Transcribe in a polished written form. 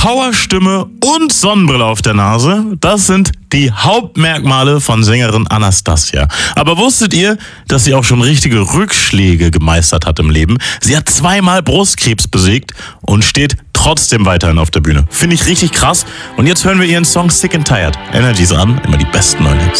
Powerstimme und Sonnenbrille auf der Nase, das sind die Hauptmerkmale von Sängerin Anastacia. Aber wusstet ihr, dass sie auch schon richtige Rückschläge gemeistert hat im Leben? Sie hat 2-mal Brustkrebs besiegt und steht trotzdem weiterhin auf der Bühne. Finde ich richtig krass. Und jetzt hören wir ihren Song Sick and Tired. Energies an, immer die besten neuen Hits.